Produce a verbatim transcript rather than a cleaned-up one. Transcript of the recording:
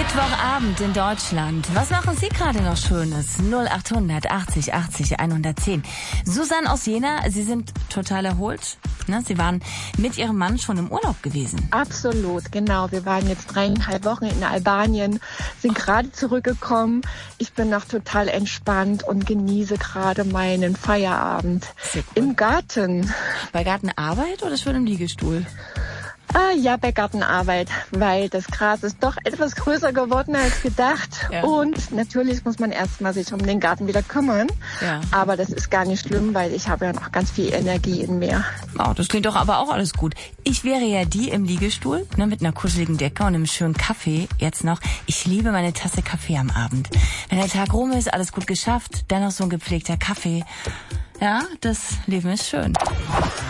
Mittwochabend in Deutschland. Was machen Sie gerade noch Schönes? null acht achtzig achtzig hundertzehn. Susanne aus Jena, Sie sind total erholt. Ne? Sie waren mit Ihrem Mann schon im Urlaub gewesen. Absolut, genau. Wir waren jetzt dreieinhalb Wochen in Albanien, sind gerade zurückgekommen. Ich bin noch total entspannt und genieße gerade meinen Feierabend im Garten. Bei Gartenarbeit oder schon im Liegestuhl? Ah, ja, bei Gartenarbeit, weil das Gras ist doch etwas größer geworden als gedacht. Ja. Und natürlich muss man erstmal sich um den Garten wieder kümmern. Ja. Aber das ist gar nicht schlimm, weil ich habe ja noch ganz viel Energie in mir. Oh, das klingt doch aber auch alles gut. Ich wäre ja die im Liegestuhl, ne, mit einer kuscheligen Decke und einem schönen Kaffee jetzt noch. Ich liebe meine Tasse Kaffee am Abend. Wenn der Tag rum ist, alles gut geschafft, dann noch so ein gepflegter Kaffee. Ja, das Leben ist schön.